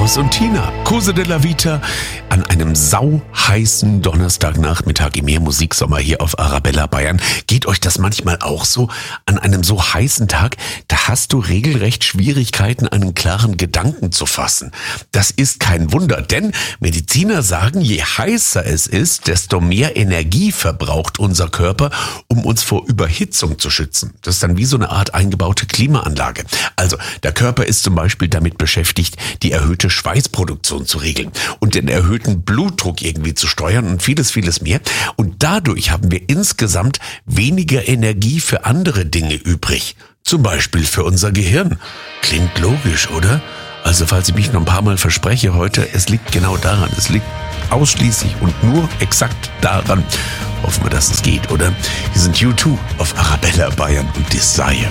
Klaus und Tina. Cose della Vita an einem sauheißen Donnerstagnachmittag im Meermusiksommer hier auf Arabella Bayern. Geht euch das manchmal auch so? An einem so heißen Tag, da hast du regelrecht Schwierigkeiten, einen klaren Gedanken zu fassen. Das ist kein Wunder, denn Mediziner sagen, je heißer es ist, desto mehr Energie verbraucht unser Körper, um uns vor Überhitzung zu schützen. Das ist dann wie so eine Art eingebaute Klimaanlage. Also der Körper ist zum Beispiel damit beschäftigt, die erhöhte Schweißproduktion zu regeln und den erhöhten Blutdruck irgendwie zu steuern und vieles, vieles mehr. Und dadurch haben wir insgesamt weniger Energie für andere Dinge übrig. Zum Beispiel für unser Gehirn. Klingt logisch, oder? Also falls ich mich noch ein paar Mal verspreche heute, es liegt genau daran. Es liegt ausschließlich und nur exakt daran. Hoffen wir, dass es geht, oder? Wir sind U2 auf Arabella Bayern und Desire.